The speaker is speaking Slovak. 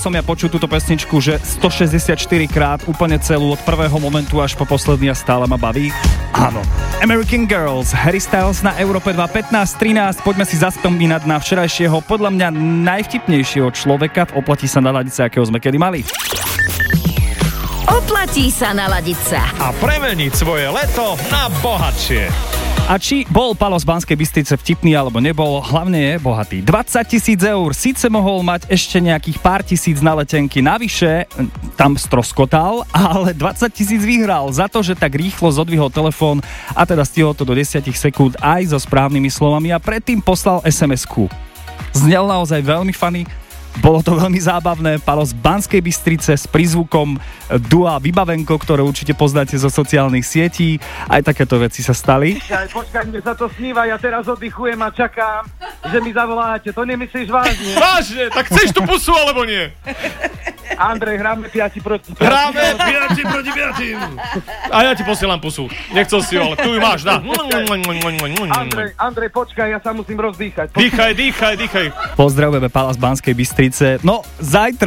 som ja počuť túto pesničku, že 164 krát, úplne celú, od prvého momentu až po posledný a stále ma baví. Áno. American Girls, Harry Styles na Európe 2, 15:13. Poďme si zaspomínať na včerajšieho, podľa mňa najvtipnejšieho človeka v Oplatí sa naladiť sa, akého sme kedy mali. Oplatí sa naladiť sa. A premeniť svoje leto na bohatšie. A či bol Palo z Banskej Bystrice vtipný alebo nebol, hlavne je bohatý. 20 000 eur, síce mohol mať ešte nejakých pár tisíc na letenky navyše, tam stroskotal, ale 20 000 vyhral za to, že tak rýchlo zodvihol telefón a teda stihol to do 10 sekúnd aj so správnymi slovami a predtým poslal SMS-ku. Znel naozaj veľmi funny. Bolo to veľmi zábavné. Palo z Banskej Bystrice s prízvukom Dua Vybavenko, ktoré určite poznáte zo sociálnych sietí. Aj takéto veci sa stali. Počkaj, mne sa to sníva, ja teraz oddychujem a čakám, že mi zavoláte. To nemyslíš vážne? Vážne? Tak chceš tú pusu, alebo nie? Andrej, hráme 5 proti 5. Hráme 5 proti 5. A ja ti posielam pusu. Nechcel si ho, ale tu ju máš, dá. Andrej, počkaj, ja sa musím rozdýchať. Dýchaj. Pozdravujeme Pala z Banskej Bystrice. No, zajtra